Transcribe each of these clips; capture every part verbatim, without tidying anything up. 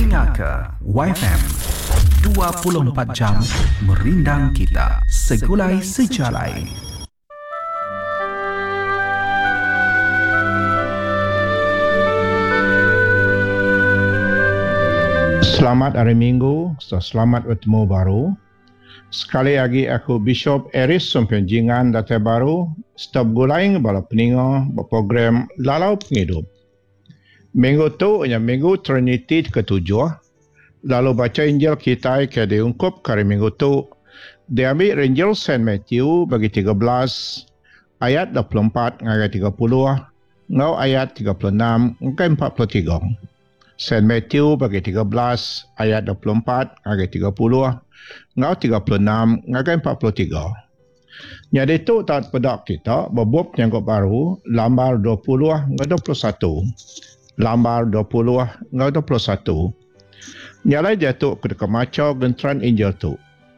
Dengar ke Y F M dua puluh empat jam merindang kita segulai sejalai. Selamat hari Minggu, selamat bertemu baru. Sekali lagi aku Bishop Eris Sompenjingan Datai Baru, stop gulaing bala peninga berprogram Lalau Penghidup. Minggu tu hanya minggu Trinity ketujuh. Lalu baca Injil kita ke diungkup kali minggu tu. Diambil Injil Saint Matthew bagi tiga belas ayat dua puluh empat hingga tiga puluh, ngau ayat tiga puluh enam hingga empat puluh tiga. Saint Matthew bagi tiga belas ayat dua puluh empat hingga tiga puluh, ngau tiga puluh enam hingga empat puluh tiga. Jadi itu tak pedak kita berbuat yang baru lambar dua puluh hingga dua puluh satu. Lambar dua puluh hingga dua puluh satu. Nyalai jatuh ke dekat maca gentran Injil tu.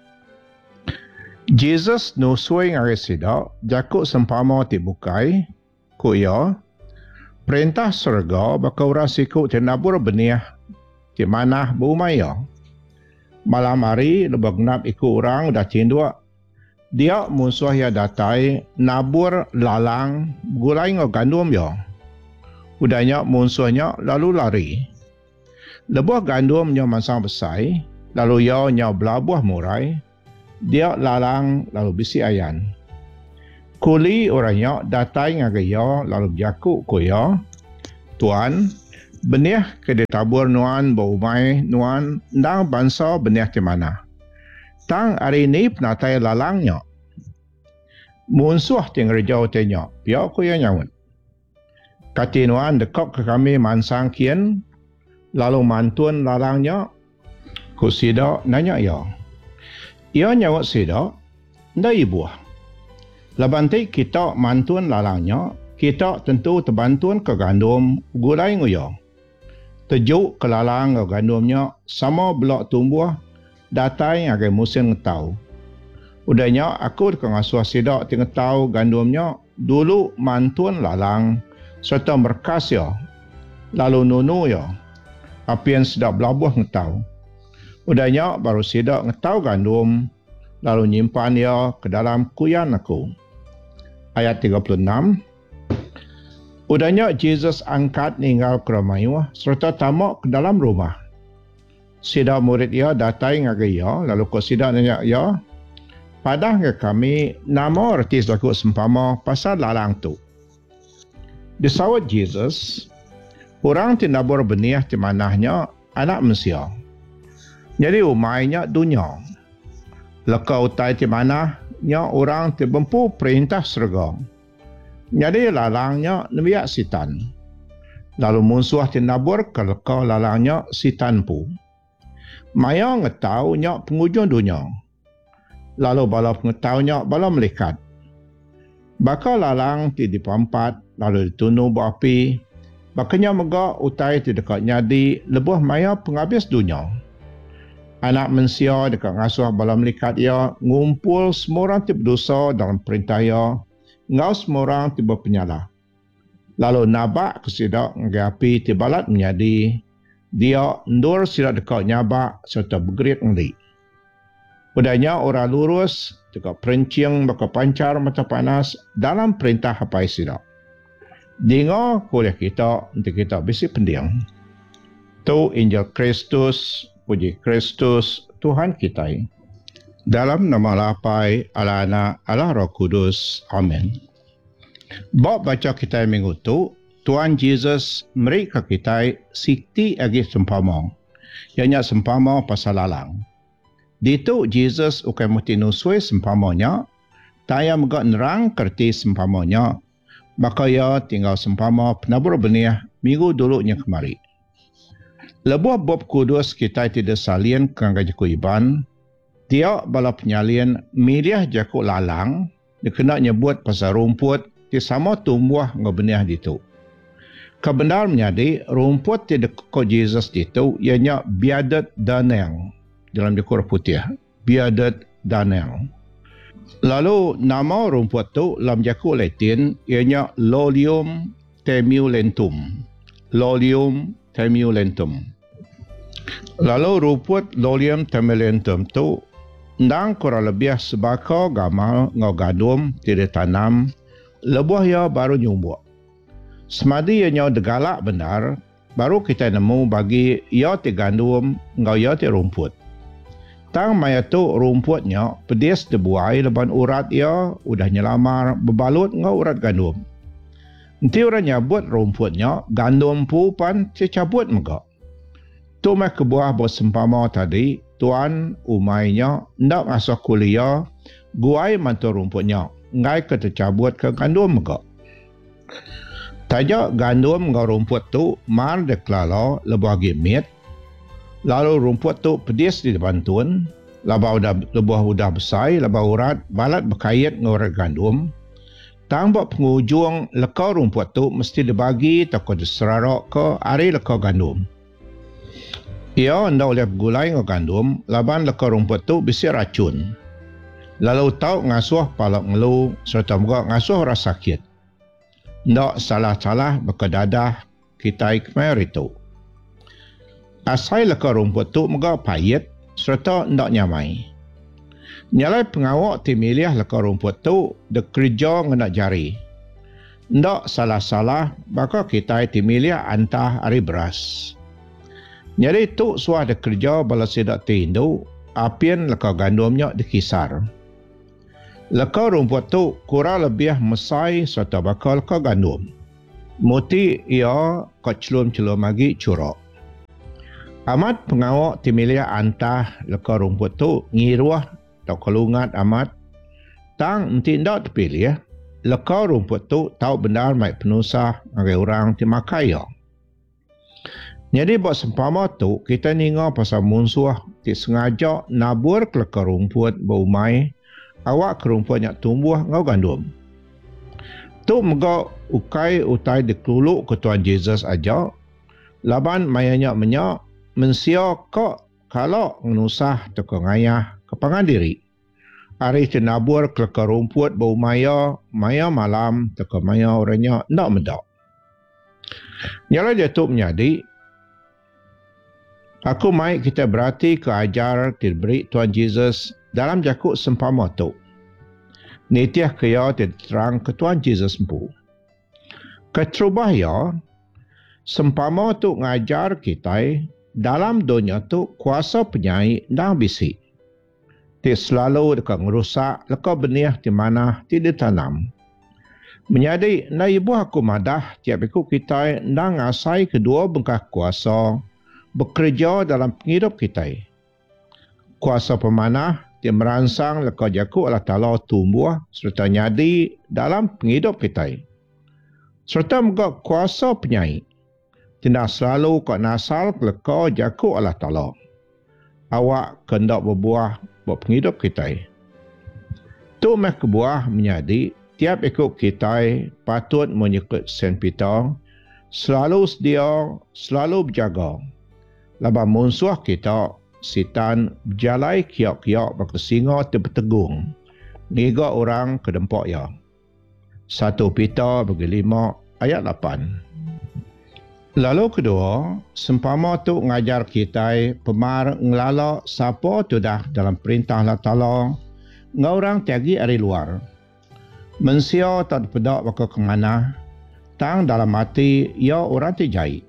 Jesus nusui ngari sida jakuk sempama tibukai ku ya perintah surga bakal orang sikut tenabur benih di mana berumaya. Malam hari lebih genap ikut orang dah cindua. Dia musuh ya datai nabur lalang gulai ngau gandum ya. Udahnya musuhnya lalu lari. Lebuah gandumnya masang besar, lalu ia nya belabuah murai. Dia lalang lalu bisi ayan. Kuli orangnya datai ngagai ia lalu berjakuk ku ia. Tuan, benih ke ditabur nuan berumai nuan ndang bangsa benih di mana. Tang hari ini penatai lalangnya. Musuh tinggal jauh tanya, biar ku ia nyawut. Katinuan dekok ke kami mansang kian, lalu mantun lalangnya, ku sida nanya ia. Ia nyawut sida, nda ibu. Lebantai kita mantun lalangnya, kita tentu terbantun ke gandum gulai nguya. Tejuk ke lalang ke gandumnya, sama belak tumbuh, datai agai musim ngetau. Udahnya aku dekat ngasuh sida tinggal tahu gandumnya, dulu mantun lalang, serta merkas ya, lalu nunu ya, apian sedap belabuh ngetau. Udahnya baru sidak ngetau gandum, lalu nyimpan ya ke dalam kuyan aku. Ayat tiga puluh enam. Udahnya Jesus angkat ninggal ke Ramayuh, serta tamak ke dalam rumah. Sidak murid ya datai ngagai ya, lalu kau sidak nanya ya, padah ke kami nama artis laku sempama pasal lalang tu. Disawat Jesus, orang tinabur benih di manahnya anak manusia. Jadi umainya dunia. Leka utai di manahnya orang tibempu perintah surga. Jadi lalangnya nebiak sitan. Lalu musuh tinabur ke leka lalangnya sitan pu. Maya ngetaunya pengujung dunia. Lalu bala pengetahunya bala melikat. Bakal lalang ti dipampat, lalu ditunu berapi. Bakanya megak utai ti dekat nyadi, lebuh maya penghabis dunia. Anak manusia dekat ngasuh bala melikat ia, ngumpul semua orang ti berdosa dalam perintah ia, ngau semua orang ti berpenyala. Lalu nabak kesidak ngapi ti balat menyadi, dia ndur sidak dekat nyabak serta bergerit ngeri. Udahnya orang lurus, dekat perencing bakal pancar mata panas dalam perintah hapai sidak. Dengar kuliah kita untuk kita bisi pendiam. Tu Injil Kristus, puji Kristus, Tuhan kita. Dalam nama lapai ala anak ala roh kudus. Amin. Bab baca kita minggu tu, Tuhan Yesus mereka kita sikti agi sempama. Ianya sempama pasal lalang. Ditu Jesus ukai muti nusui sempamanya, taya megak nerang kerti sempamanya, maka ia tinggal sempama penabur benih minggu dulunya kemari. Lebuah Bob Kudus kita tidak salin kangga jaku iban, dia bala penyalin miliah jaku lalang, dia kena nyebut pasal rumput, dia sama tumbuh ngau benih ditu. Kebenar menjadi rumput tidak kau Jesus ditu, ianya biadat daneng. Dalam dekor putih, biadat danel. Lalu nama rumput tu dalam jaku Latin ianya Lolium temulentum. Lolium temulentum. Lalu rumput Lolium Temelentum tu ndang kurang lebih sebaka gamal ngau gandum tidak tanam lebuh ya baru nyumbuk. Semadi ia degalak benar baru kita nemu bagi ia ti gandum ngau ia ti rumput. Tang maya tu rumputnya pedis dibuai leban urat ia udah nyelamar berbalut ngau urat gandum. Nanti orang nyabut rumputnya gandum pu pan cabut megak. Tu mai kebuah bos sempama tadi, tuan umainya ndak ngasuh kuliah, guai mantu rumputnya, ngai ke tercabut ke gandum ke. Tajak gandum ngau rumput tu mar deklalo lebuh gimit, lalu rumput tu pedis di depan tuan, labau udah lebuh udah besar, labau urat balat berkait ngurat gandum. Tang buat pengujung lekau rumput tu mesti dibagi takut diserarok ke ari lekau gandum. Ia hendak oleh gulai ngau gandum, laban lekau rumput tu bisi racun. Lalu tau ngasuh palak ngelu serta juga ngasuh rasa sakit. Ndak salah-salah berkedadah kita ikmar itu. Asai lekau rumput tu juga payet serta ndak nyamai. Nyalai pengawak ti milih lekau rumput tu dekerja ngenak jari. Ndak salah-salah baka kita ti milih antah ari beras. Jadi tu suah ada kerja bala sidak tindu, apian lekau gandumnya dikisar. Lekau rumput tu kurang lebih mesai serta bakal lekau gandum. Muti ia keclum-celum lagi curok. Amat pengawak timilih antah lekau rumput tu ngiruah atau kelungat amat. Tang nanti ndak terpilih, lekau rumput tu tahu benar mai penusah ngagai orang timakai ya. Jadi buat sempama tu, kita ninga pasal munsuh ti sengaja nabur ke lekau rumput berumai, awak ke rumput yang tumbuh ngau gandum. Tu mega ukai utai dikeluluk ke Tuan Yesus aja, laban mayanya menyak, mensia kok kalau ngenusah tu ke ngayah kepangan diri. Hari tu nabur ke lekau rumput berumaya, maya malam tu ke maya orangnya nak medak. Nyala dia tu menjadi, aku mai kita berarti ke ajar diberi Tuan Yesus dalam jakuk sempama tu. Nitiah kaya terang ke Tuan Yesus empu. Keterubah ya, sempama tu ngajar kita dalam dunia tu kuasa penyai dan bisi. Ti selalu dekat ngerusak lekau benih di mana tidak tanam. Menjadi na ibu aku madah tiap ikut kita dan ngasai kedua bengkah kuasa bekerja dalam penghidup kita. Kuasa pemanah dia merangsang lekau jakuk Allah Ta'ala tumbuh serta nyadi dalam penghidup kita. Serta juga kuasa penyai. Tidak selalu kau nasal lekau jakuk Allah Ta'ala. Awak kendak berbuah buat penghidup kita. Tu meh kebuah menjadi tiap ikut kita patut mengikut Saint Peter selalu sedia, selalu berjaga. Laba munsuh kita, sitan berjalai kiak-kiak bagi singa terpetegung. Niga orang ke dempak ya. Satu Peter bagi lima ayat lapan. Lalu kedua, sempama tu ngajar kita pemar ngelala siapa tu dah dalam perintah Allah Ta'ala ngorang tiagi dari luar. Mensia tak pedak baka kemana, tang dalam hati ia orang tijai.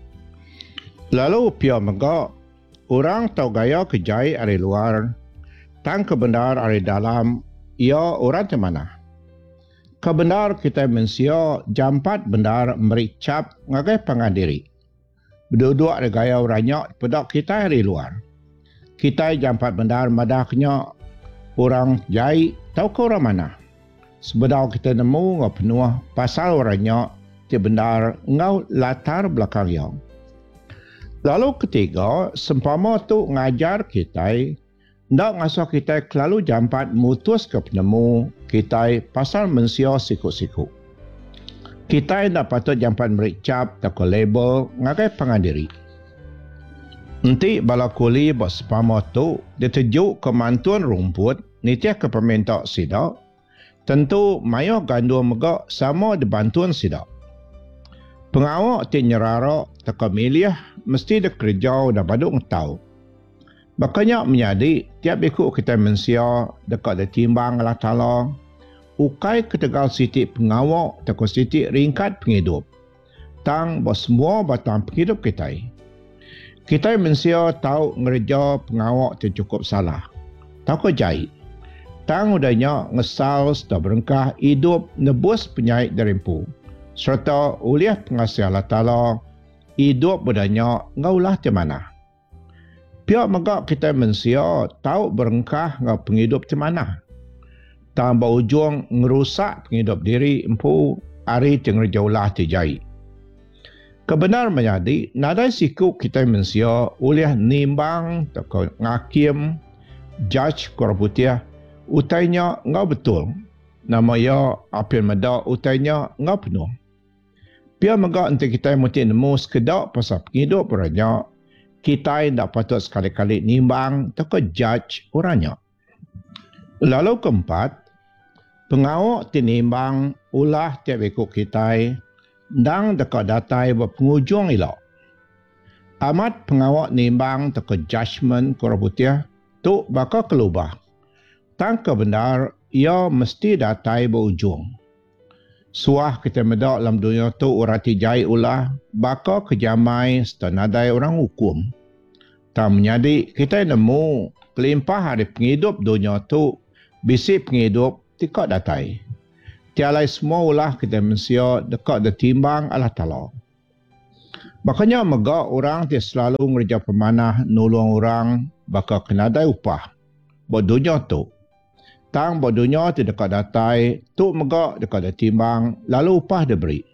Lalu pia mega, orang tahu gaya kejai dari luar, tang kebenar dari dalam, ia orang di mana. Kebenar kita mensia jampat benar mericap ngagai pangandiri. Berduduk ada gaya orangnya pedak kita dari luar. Kita jampat benar madahnya orang jai tahu ke orang mana. Sebenar kita nemu ngau penuh pasal orangnya ti benar ngau latar belakang yang. Lalu ketiga, sempama tu ngajar kita, ndak ngasuh kita selalu jampat mutus ke penemu kita pasal mensia siku-siku. Kita ndak patut jampat mericap atau label ngagai pangandiri. Nanti bala kuli buat sempama tu, dia terjuk kemantuan rumput, nitiah ke peminta sidak, tentu mayo gandum megak sama dibantuan sidak. Pengawak ti nyerarok teka milih mesti ada kerja dah baduk tahu. Bakanya menyadi tiap ikut kita mensia dekat ada timbang Allah Ta'ala ukai ketegal sitik pengawak teka sitik ringkat penghidup. Tang bos semua batang penghidup kita. Kita mensia tahu ngerja pengawak tu cukup salah. Tahu ke jahit. Tang udahnya ngesal sudah berengkah hidup nebus penyait derimpu. Serta uliah pengasih Allah Ta'ala hidup bedanya ngaulah di mana. Pihak megak kita mensia tahu berengkah ngau penghidup di mana. Tambah ujung ngerusak penghidup diri empu hari tengerja ulah di jai. Kebenar menjadi nadai siku kita mensia uliah nimbang atau ngakim judge korputiah utainya ngau betul. Nama ya apil medak utainya ngau penuh. Biar megak nanti kita mesti nemu sekedak pasal penghidup orangnya, kita tidak patut sekali-kali nimbang atau judge orangnya. Lalu keempat, pengawak tinimbang ulah tiap ikut kita dan dekat datai berpengujung elok. Amat pengawak nimbang atau judgement korputiah tu bakal kelubah. Tangka benar, ia mesti datai berujung. Suah kita medak dalam dunia tu orang tijai ulah bakal kejamai setanadai orang hukum. Tak menyadi kita nemu kelimpah hari penghidup dunia tu bisi penghidup tikak datai. Tialai semua ulah kita mensia dekat detimbang Allah Ta'ala. Makanya megak orang ti selalu ngerja pemanah nolong orang bakal kenadai upah. Buat dunia tu. Tang bodohnya ti dekat datai, tu megak dekat detimbang, lalu upah diberi.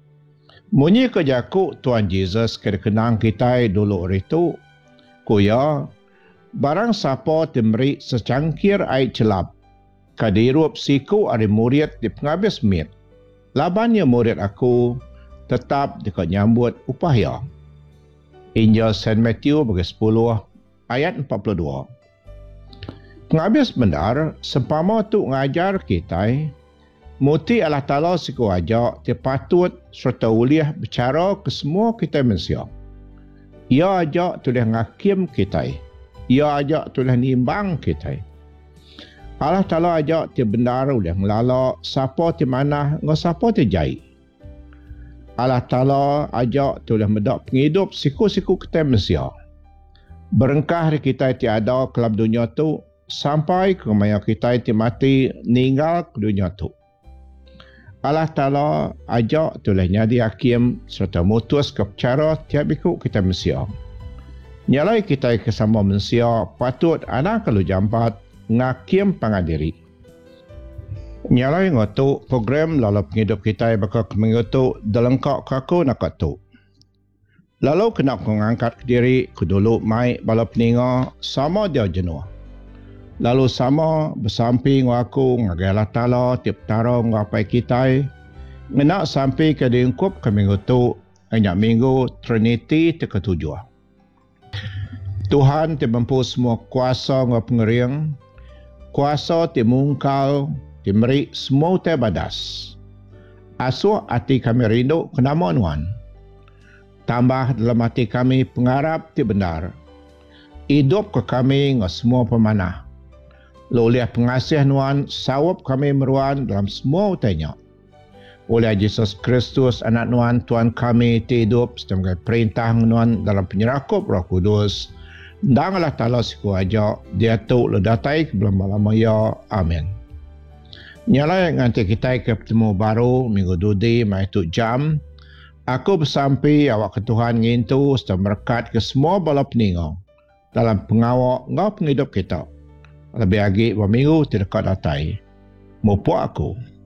Munyi kejaku Tuhan Yesus kekenang kita dulu hari tu, kuya, barang siapa diberi secangkir air celap, kadirup siku ari murid di penghabis mit. Labannya murid aku tetap dekat nyambut upah ya. Injil Saint Matthew bagi sepuluh ayat empat puluh dua. Penghabis benar, sempama tu ngajar kita, muti Allah Ta'ala siku ajak, dia patut serta uliah bicara ke semua kita manusia. Ia ajak tulis ngakim kita. Ia ajak tulis nimbang kita. Allah Ta'ala ajak dia benar uliah ngelalak, siapa di mana, ngau siapa di jai. Allah Ta'ala ajak tulis medak penghidup siku-siku kita manusia. Berengkah kita tiada kelab dunia tu, sampai ke maya kita itu mati ninggal ke dunia tu. Allah Ta'ala ajak tulah nyadi hakim serta mutus ke cara tiap ikut kita manusia. Nyalai kita kesama manusia patut anak kalau jambat ngakim pangadiri. Nyalai ngotu program lalu penghidup kita bakal mengotu dalengkak kaku nak tu. Lalu kena mengangkat diri ke dulu mai balap ninga sama dia jenuh. Lalu sama bersamping aku ngagai Allah Ta'ala tiap tara ngapai kita ngenak sampai ke diungkup ke minggu tu banyak minggu Trinity te ketujuh. Tuhan te mampu semua kuasa ngau pengering, kuasa te mungkal, te meri semua te badas. Asuh hati kami rindu ke nama Tuhan. Tambah dalam hati kami pengharap te benar. Hidup ke kami ngau semua pemanah. Oleh pengasih Tuhan, sawap kami meruan dalam semua utanya. Oleh Yesus Kristus, anak Tuhan, Tuhan kami hidup sebagai perintah Tuhan dalam penyerakup Roh Kudus. Dan Allah Ta'ala siku aja, dia tu ledatai ke belum malam ya. Amin. Nyala yang nanti kita ke bertemu baru, minggu dudi, mai tu jam. Aku bersampai awak ke Tuhan ngintu, setelah merekat ke semua bala peninggal dalam pengawak ngau penghidup kita. Lebih lagi, dua minggu tidak datai. Mumpuk aku.